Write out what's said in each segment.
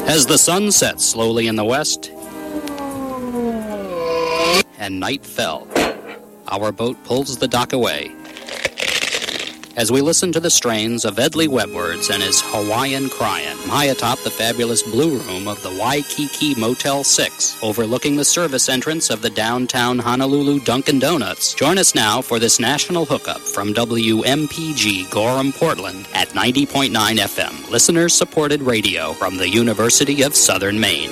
As the sun set slowly in the west and night fell, our boat pulls the dock away. As we listen to the strains of Edley Webwords and his Hawaiian Cryin' high atop the fabulous blue room of the Waikiki Motel 6, overlooking the service entrance of the downtown Honolulu Dunkin' Donuts. Join us now for this national hookup from WMPG Gorham, Portland at 90.9 FM, listener-supported radio from the University of Southern Maine.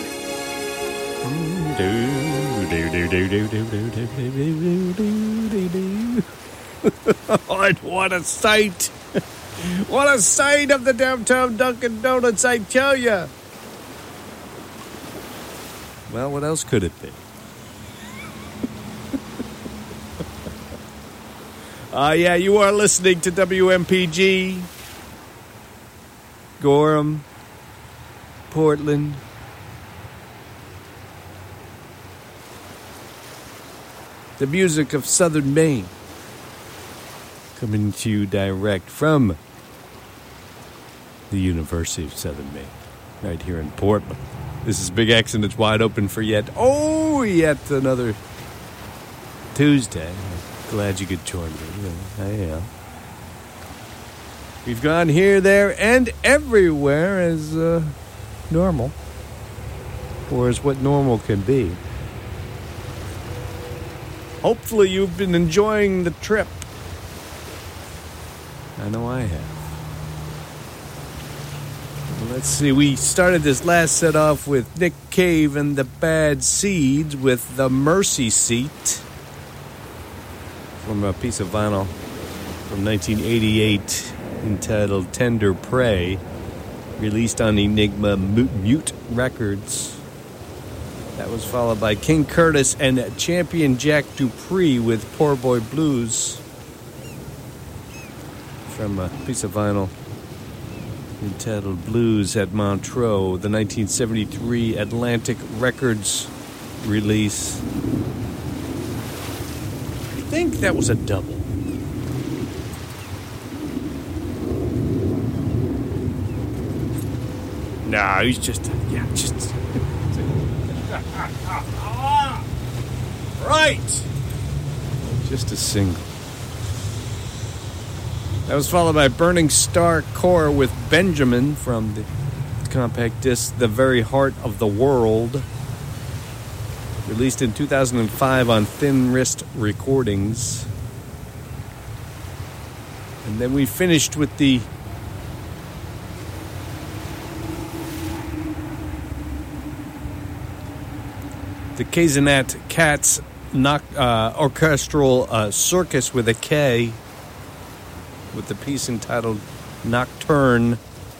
What a sight! What a sight of the downtown Dunkin' Donuts, I tell ya! Well, what else could it be? Yeah, you are listening to WMPG, Gorham, Portland. The music of Southern Maine. Coming to you direct from the University of Southern Maine, right here in Portland. This is Big X, and it's wide open for yet another Tuesday. Glad you could join me. I am. We've gone here, there, and everywhere as normal, or as what normal can be. Hopefully you've been enjoying the trip. I know I have. Well, let's see. We started this last set off with Nick Cave and the Bad Seeds with The Mercy Seat from a piece of vinyl from 1988 entitled Tender Prey, released on Enigma Mute Records. That was followed by King Curtis and Champion Jack Dupree with Poor Boy Blues from a piece of vinyl entitled Blues at Montreux, the 1973 Atlantic Records release. I think that was a double. No, he's just... Right! Just a single. That was followed by Burning Star Core with Benjamin from the compact disc The Very Heart of the World, released in 2005 on Thin Wrist Recordings. And then we finished with the Kazanat Cats orchestral circus with a K, with the piece entitled Nocturne.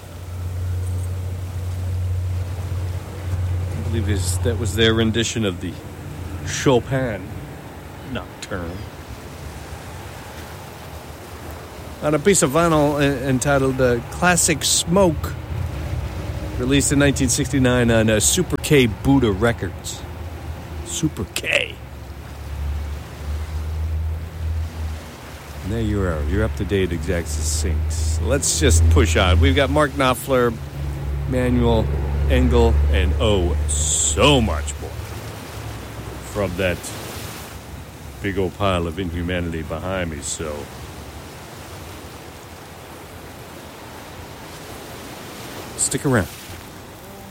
I believe that was their rendition of the Chopin Nocturne. On a piece of vinyl entitled Classic Smoke, released in 1969 on Super K Buddha Records. Super K. And there you are. You're up to date, exact succinct. So let's just push on. We've got Mark Knopfler, Manuel Engel, and so much more from that big old pile of inhumanity behind me. So stick around.